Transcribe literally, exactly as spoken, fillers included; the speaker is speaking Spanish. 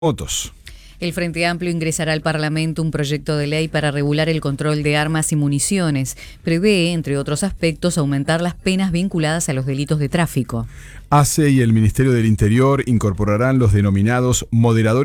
Votos. El Frente Amplio ingresará al Parlamento un proyecto de ley para regular el control de armas y municiones. Prevé, entre otros aspectos, aumentar las penas vinculadas a los delitos de tráfico. A C E y el Ministerio del Interior incorporarán los denominados moderadores